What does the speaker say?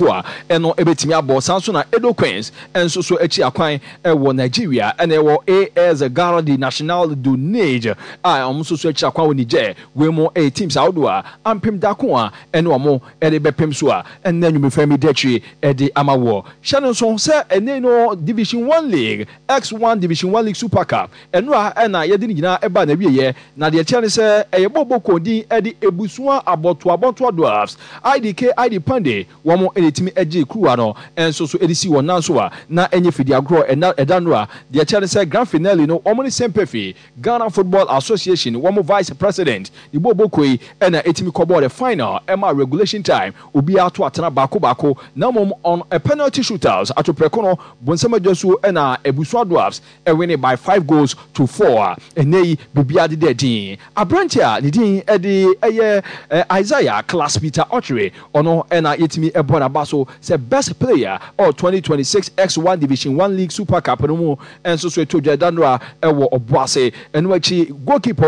a eno ebetimi abo sanso na Edo Queens enso so echi akwan wo Nigeria ene wo AS Garde Nationale du Niger omuso so echi akwan wo Niger we mo teams outdoor ampem dako a ene omo ede bepem so a ene nwumi fami detwe ede amawo hye so se ene no Division 1 League X1 Division 1 League Super Cup eno a ena yede ni gina eba na wieye na de che ne se eyebobo kodi ede ebusua aboto dwarfs IDK ID Pande wo mo enetimi eje kruwa no enso so edisi won nanso a na enye fidi agro edanro a de che ne se grand finale no omo ni sempefi Ghana Football Association wo mo vice president ibobo koi ena etimi kobo the final ema regulation time obi ato atena bako na mom on a penalty shootouts ato prekono bonsema josu ena ebusua dwarfs winning by 5 goals to 4 enei bibia de din abrantia de din ede eye Isaiah Class Peter Ochre ono ena yetimi ebona baso say best player of 2026 X1 Division 1 League Super Cup no mu enso so eto jadanwa ewo oboase eno achi goalkeeper